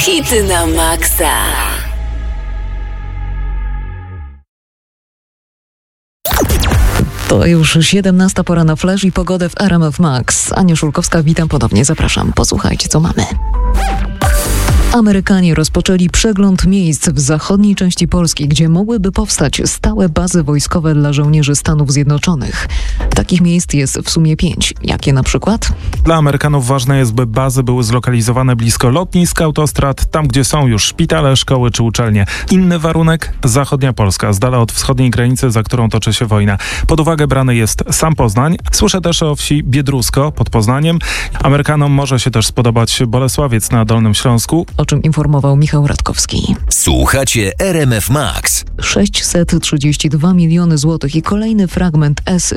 Hity na maksa. To już 17 pora na Flash i pogodę w RMF Max. Ania Szulkowska, witam ponownie, zapraszam. Posłuchajcie, co mamy. Amerykanie rozpoczęli przegląd miejsc w zachodniej części Polski, gdzie mogłyby powstać stałe bazy wojskowe dla żołnierzy Stanów Zjednoczonych. Takich miejsc jest w sumie 5. Jakie na przykład? Dla Amerykanów ważne jest, by bazy były zlokalizowane blisko lotnisk, autostrad, tam gdzie są już szpitale, szkoły czy uczelnie. Inny warunek? Zachodnia Polska, z dala od wschodniej granicy, za którą toczy się wojna. Pod uwagę brany jest sam Poznań. Słyszę też o wsi Biedrusko pod Poznaniem. Amerykanom może się też spodobać Bolesławiec na Dolnym Śląsku, O czym informował Michał Radkowski. Słuchacie RMF Max. 632 miliony złotych i kolejny fragment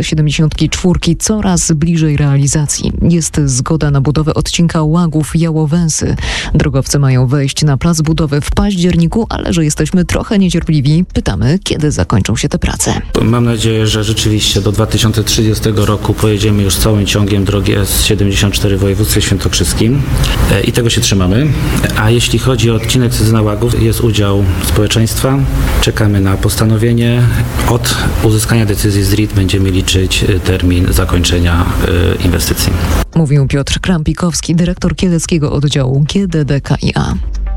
S-74 coraz bliżej realizacji. Jest zgoda na budowę odcinka Łagów-Jałowęsy. Drogowcy mają wejść na plac budowy w październiku, ale że jesteśmy trochę niecierpliwi, pytamy, kiedy zakończą się te prace. Mam nadzieję, że rzeczywiście do 2030 roku pojedziemy już całym ciągiem drogi S-74 w województwie świętokrzyskim i tego się trzymamy. A jeśli chodzi o odcinek Cyzyna-Łagów, jest udział społeczeństwa. Czekamy na postanowienie. Od uzyskania decyzji z RIT będziemy liczyć termin zakończenia inwestycji. Mówił Piotr Krampikowski, dyrektor kieleckiego oddziału GDDKiA.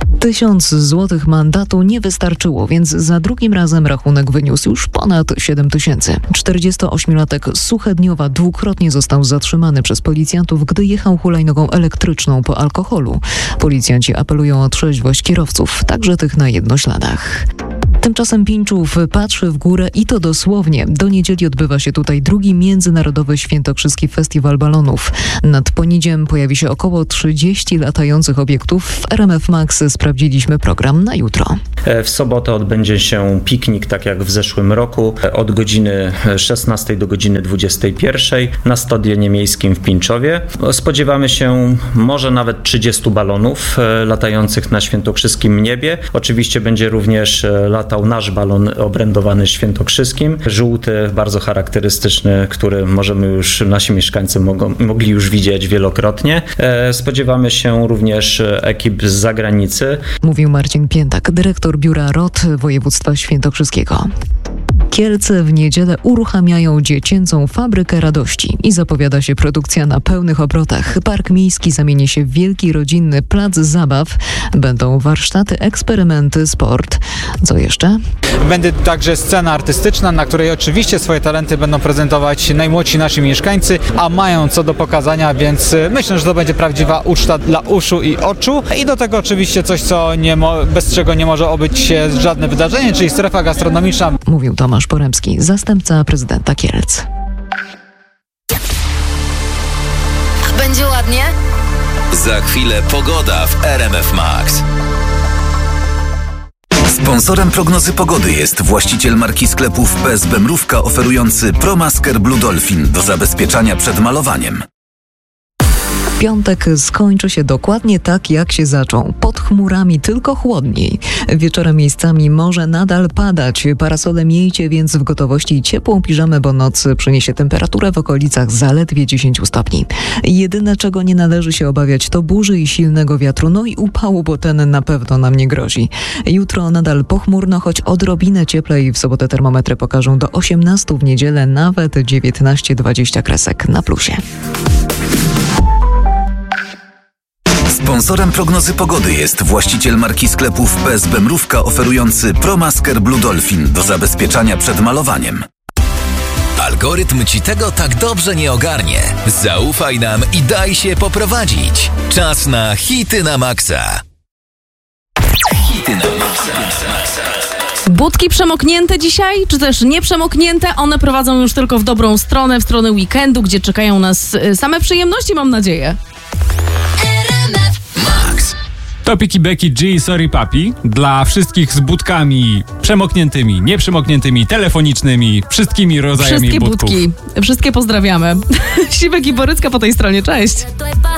1000 złotych mandatu nie wystarczyło, więc za drugim razem rachunek wyniósł już ponad 7000. 48-latek z Suchedniowa dwukrotnie został zatrzymany przez policjantów, gdy jechał hulajnogą elektryczną po alkoholu. Policjanci apelują o trzeźwość kierowców, także tych na jednośladach. Tymczasem Pińczów patrzy w górę i to dosłownie. Do niedzieli odbywa się tutaj drugi Międzynarodowy Świętokrzyski Festiwal Balonów. Nad Ponidziem pojawi się około 30 latających obiektów. W RMF Max sprawdziliśmy program na jutro. W sobotę odbędzie się piknik, tak jak w zeszłym roku, od godziny 16 do godziny 21 na Stadionie Miejskim w Pińczowie. Spodziewamy się może nawet 30 balonów latających na świętokrzyskim niebie. Oczywiście będzie również latał nasz balon obrędowany świętokrzyskim, żółty, bardzo charakterystyczny, który możemy już, nasi mieszkańcy mogli już widzieć wielokrotnie. Spodziewamy się również ekip z zagranicy. Mówił Marcin Piętak, dyrektor Biura ROT Województwa Świętokrzyskiego. Kielce w niedzielę uruchamiają dziecięcą fabrykę radości i zapowiada się produkcja na pełnych obrotach. Park miejski zamieni się w wielki rodzinny plac zabaw. Będą warsztaty, eksperymenty, sport. Co jeszcze? Będzie także scena artystyczna, na której oczywiście swoje talenty będą prezentować najmłodsi nasi mieszkańcy, a mają co do pokazania, więc myślę, że to będzie prawdziwa uczta dla uszu i oczu. I do tego oczywiście coś, co bez czego nie może obyć się żadne wydarzenie, czyli strefa gastronomiczna. Mówił Tomasz Poremski, zastępca prezydenta Kielc. Będzie ładnie? Za chwilę pogoda w RMF Max. Sponsorem prognozy pogody jest właściciel marki sklepów PSB Mrówka oferujący ProMasker Blue Dolphin do zabezpieczania przed malowaniem. Piątek skończy się dokładnie tak, jak się zaczął. Pod chmurami, tylko chłodniej. Wieczorem miejscami może nadal padać. Parasole miejcie więc w gotowości ciepłą piżamę, bo noc przyniesie temperaturę w okolicach zaledwie 10 stopni. Jedyne, czego nie należy się obawiać, to burzy i silnego wiatru, no i upału, bo ten na pewno nam nie grozi. Jutro nadal pochmurno, choć odrobinę cieplej. W sobotę termometry pokażą do 18, w niedzielę nawet 19-20 kresek na plusie. Sponsorem prognozy pogody jest właściciel marki sklepów PSB Mrówka oferujący ProMasker Blue Dolphin do zabezpieczania przed malowaniem. Algorytm ci tego tak dobrze nie ogarnie. Zaufaj nam i daj się poprowadzić. Czas na hity na maksa. Hity na maksa. Budki przemoknięte dzisiaj, czy też nieprzemoknięte? One prowadzą już tylko w dobrą stronę, w stronę weekendu, gdzie czekają nas same przyjemności, mam nadzieję. Topiki Becky G, Sorry Papi dla wszystkich z budkami przemokniętymi, nieprzemokniętymi, telefonicznymi, wszystkimi rodzajami Wszystkie budków. budki, wszystkie pozdrawiamy. Siwek i Borycka po tej stronie, cześć.